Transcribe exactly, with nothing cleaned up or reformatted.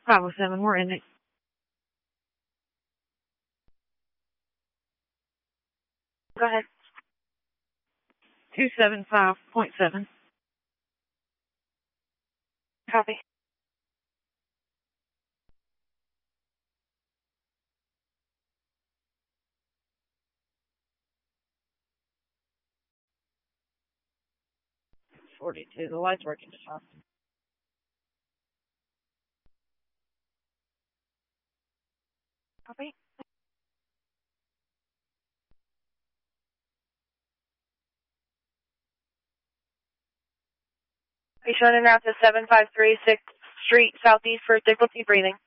five oh seven, we're in it. Go ahead. two seven five point seven. Copy. forty-two, the light's working just fine. Copy. Be showing route to seven five three sixth Street Southeast for difficulty breathing.